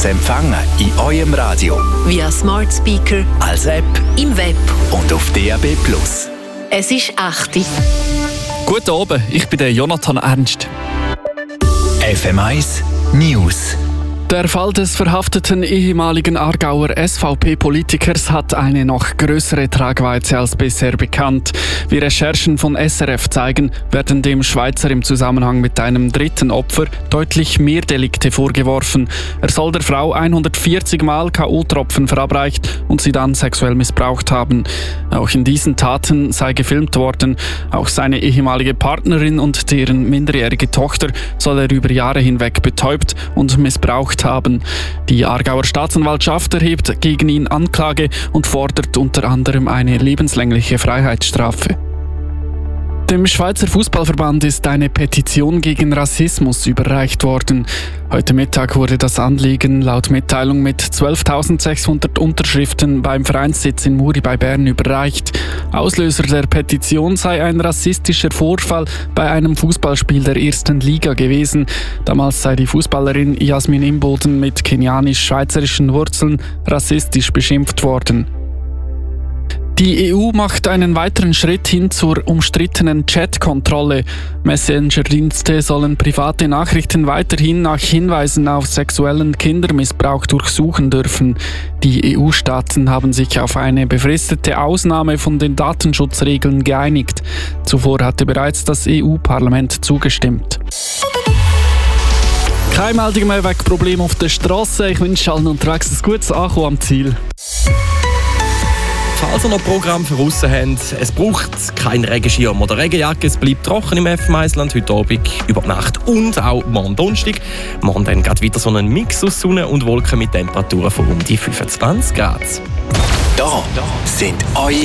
zu empfangen in eurem Radio, via Smart Speaker, als App im Web und auf DAB+. Es ist 8 Uhr. Guten Abend, ich bin der Jonathan Ernst. FM1 News. Der Fall des verhafteten ehemaligen Aargauer SVP-Politikers hat eine noch größere Tragweite als bisher bekannt. Wie Recherchen von SRF zeigen, werden dem Schweizer im Zusammenhang mit einem dritten Opfer deutlich mehr Delikte vorgeworfen. Er soll der Frau 140 Mal K.O.-Tropfen verabreicht und sie dann sexuell missbraucht haben. Auch in diesen Taten sei gefilmt worden. Auch seine ehemalige Partnerin und deren minderjährige Tochter soll er über Jahre hinweg betäubt und missbraucht haben. Die Aargauer Staatsanwaltschaft erhebt gegen ihn Anklage und fordert unter anderem eine lebenslängliche Freiheitsstrafe. Dem Schweizer Fußballverband ist eine Petition gegen Rassismus überreicht worden. Heute Mittag wurde das Anliegen laut Mitteilung mit 12.600 Unterschriften beim Vereinssitz in Muri bei Bern überreicht. Auslöser der Petition sei ein rassistischer Vorfall bei einem Fußballspiel der ersten Liga gewesen. Damals sei die Fußballerin Jasmin Imboden mit kenianisch-schweizerischen Wurzeln rassistisch beschimpft worden. Die EU macht einen weiteren Schritt hin zur umstrittenen Chat-Kontrolle. Messenger-Dienste sollen private Nachrichten weiterhin nach Hinweisen auf sexuellen Kindermissbrauch durchsuchen dürfen. Die EU-Staaten haben sich auf eine befristete Ausnahme von den Datenschutzregeln geeinigt. Zuvor hatte bereits das EU-Parlament zugestimmt. Kein Meldung mehr wegen Problemen auf der Straße. Ich wünsche allen unterwegs ein gutes Ankommen am Ziel. Falls ihr noch Programm für aussen habt, es braucht kein Regenschirm oder Regenjacke, es bleibt trocken im FM-Land heute Abend, über die Nacht und auch morgen Donnerstag. Morgen dann geht wieder so ein Mix aus Sonne und Wolken mit Temperaturen von um die 25 Grad. Da sind eure